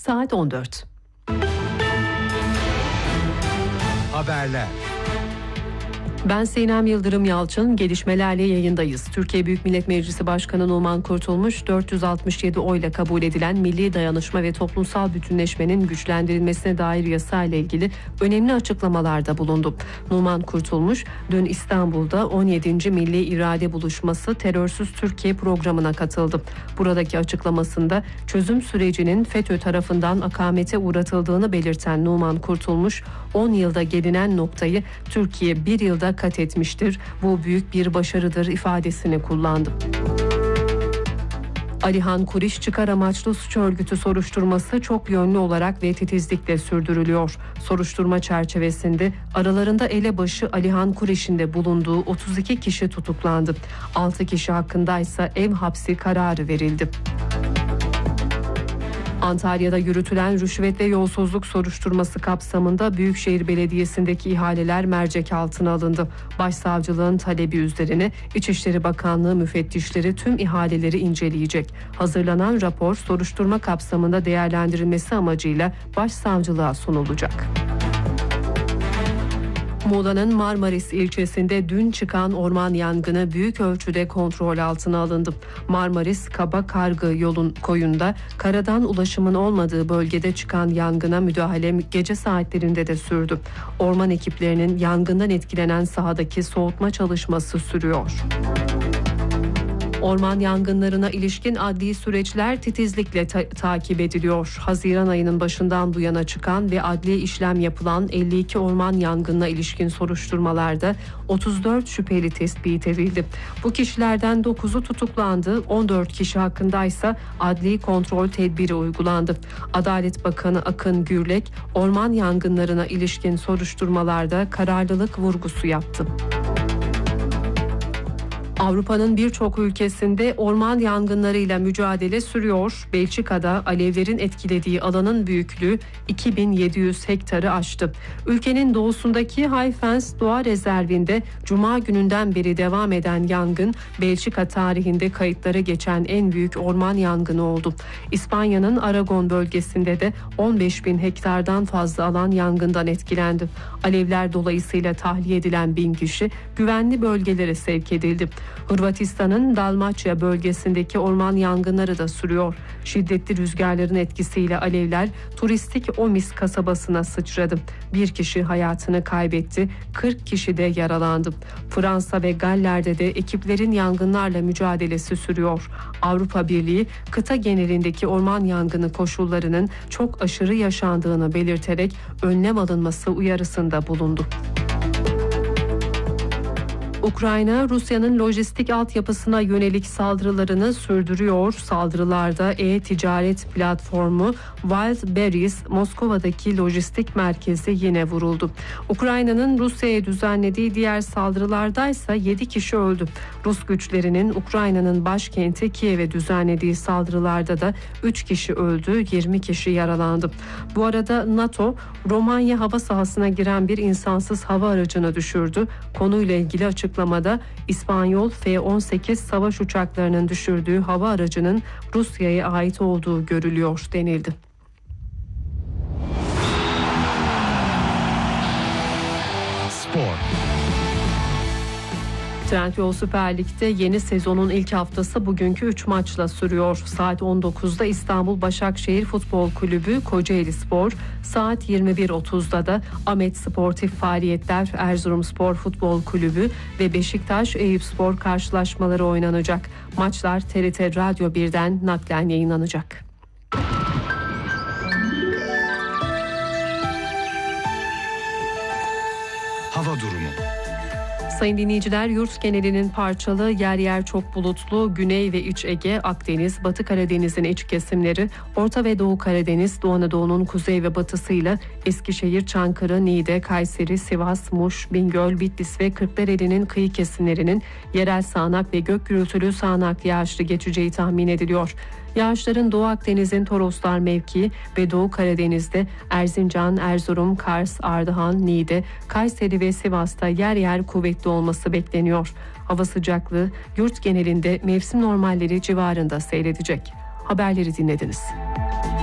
Saat 14. Haberler. Ben Sinem Yıldırım Yalçın, gelişmelerle yayındayız. Türkiye Büyük Millet Meclisi Başkanı Numan Kurtulmuş, 467 oyla kabul edilen Milli Dayanışma ve Toplumsal Bütünleşmenin güçlendirilmesine dair yasa ile ilgili önemli açıklamalarda bulundu. Numan Kurtulmuş, dün İstanbul'da 17. Milli İrade Buluşması Terörsüz Türkiye programına katıldı. Buradaki açıklamasında çözüm sürecinin FETÖ tarafından akamete uğratıldığını belirten Numan Kurtulmuş, 10 yılda gelinen noktayı Türkiye 1 yılda kat etmiştir. Bu büyük bir başarıdır ifadesini kullandı. Alihan Kuriş çıkar amaçlı suç örgütü soruşturması çok yönlü olarak ve titizlikle sürdürülüyor. Soruşturma çerçevesinde aralarında elebaşı Alihan Kuriş'in de bulunduğu 32 kişi tutuklandı. 6 kişi hakkındaysa ev hapsi kararı verildi. Antalya'da yürütülen rüşvet ve yolsuzluk soruşturması kapsamında Büyükşehir Belediyesi'ndeki ihaleler mercek altına alındı. Başsavcılığın talebi üzerine İçişleri Bakanlığı müfettişleri tüm ihaleleri inceleyecek. Hazırlanan rapor soruşturma kapsamında değerlendirilmesi amacıyla başsavcılığa sunulacak. Muğla'nın Marmaris ilçesinde dün çıkan orman yangını büyük ölçüde kontrol altına alındı. Marmaris Kaba-Kargı yolun koyunda karadan ulaşımın olmadığı bölgede çıkan yangına müdahale gece saatlerinde de sürdü. Orman ekiplerinin yangından etkilenen sahadaki soğutma çalışması sürüyor. Orman yangınlarına ilişkin adli süreçler titizlikle takip ediliyor. Haziran ayının başından bu yana çıkan ve adli işlem yapılan 52 orman yangınına ilişkin soruşturmalarda 34 şüpheli tespit edildi. Bu kişilerden 9'u tutuklandı, 14 kişi hakkındaysa adli kontrol tedbiri uygulandı. Adalet Bakanı Akın Gürlek, orman yangınlarına ilişkin soruşturmalarda kararlılık vurgusu yaptı. Avrupa'nın birçok ülkesinde orman yangınlarıyla mücadele sürüyor. Belçika'da alevlerin etkilediği alanın büyüklüğü 2700 hektarı aştı. Ülkenin doğusundaki Hayfens Doğa Rezervi'nde Cuma gününden beri devam eden yangın, Belçika tarihinde kayıtlara geçen en büyük orman yangını oldu. İspanya'nın Aragon bölgesinde de 15.000 hektardan fazla alan yangından etkilendi. Alevler dolayısıyla tahliye edilen 1000 kişi güvenli bölgelere sevk edildi. Hırvatistan'ın Dalmaçya bölgesindeki orman yangınları da sürüyor. Şiddetli rüzgarların etkisiyle alevler turistik Omis kasabasına sıçradı. Bir kişi hayatını kaybetti, 40 kişi de yaralandı. Fransa ve Galler'de de ekiplerin yangınlarla mücadelesi sürüyor. Avrupa Birliği kıta genelindeki orman yangını koşullarının çok aşırı yaşandığını belirterek önlem alınması uyarısında bulundu. Ukrayna, Rusya'nın lojistik altyapısına yönelik saldırılarını sürdürüyor. Saldırılarda e-ticaret platformu Wildberries, Moskova'daki lojistik merkezi yine vuruldu. Ukrayna'nın Rusya'ya düzenlediği diğer saldırılardaysa 7 kişi öldü. Rus güçlerinin Ukrayna'nın başkenti Kiev'e düzenlediği saldırılarda da 3 kişi öldü, 20 kişi yaralandı. Bu arada NATO, Romanya hava sahasına giren bir insansız hava aracını düşürdü. Konuyla ilgili açıklamada İspanyol F-18 savaş uçaklarının düşürdüğü hava aracının Rusya'ya ait olduğu görülüyor denildi. Spor. Trendyol Süper Lig'de yeni sezonun ilk haftası bugünkü 3 maçla sürüyor. Saat 19'da İstanbul Başakşehir Futbol Kulübü Kocaelispor, saat 21.30'da da Ahmet Sportif Faaliyetler Erzurumspor Futbol Kulübü ve Beşiktaş Eyüpspor karşılaşmaları oynanacak. Maçlar TRT Radyo 1'den naklen yayınlanacak. Hava durumu. Sayın dinleyiciler, yurt genelinin parçalı, yer yer çok bulutlu, Güney ve İç Ege, Akdeniz, Batı Karadeniz'in iç kesimleri, Orta ve Doğu Karadeniz, Doğu Anadolu'nun kuzey ve batısıyla Eskişehir, Çankırı, Niğde, Kayseri, Sivas, Muş, Bingöl, Bitlis ve Kırklareli'nin kıyı kesimlerinin yerel sağanak ve gök gürültülü sağanak yağışlı geçeceği tahmin ediliyor. Yağışların Doğu Akdeniz'in Toroslar mevkii ve Doğu Karadeniz'de Erzincan, Erzurum, Kars, Ardahan, Niğde, Kayseri ve Sivas'ta yer yer kuvvetli olması bekleniyor. Hava sıcaklığı yurt genelinde mevsim normalleri civarında seyredecek. Haberleri dinlediniz.